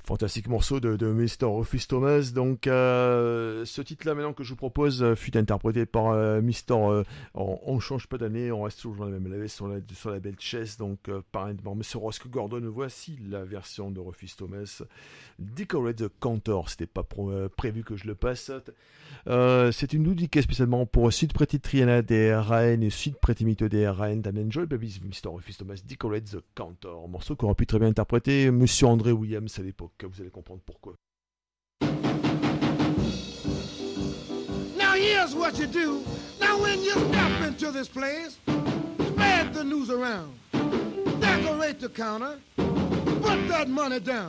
Fantastique morceau de Mr. Rufus Thomas. Donc, ce titre-là, maintenant que je vous propose, fut interprété par Mr. On change pas d'année, on reste toujours dans la même levée sur la belle chaise. Donc, par Mr. Roscoe Gordon, voici la version de Rufus Thomas. Decorate the Cantor. C'était pas prévu que je le passe. C'est une dédicace spécialement pour Sud Pretty Triana des RAN et Sud Pretty Mythe des RAN. Damien Joy, Baby Mr. Rufus Thomas, Decorate the Cantor. Morceau qu'aurait pu très bien interpréter Monsieur André Williams à l'époque. Vous allez comprendre pourquoi. Now here's what you do. Now when you step into this place, spread the news around. Decorate the counter. Put that money down.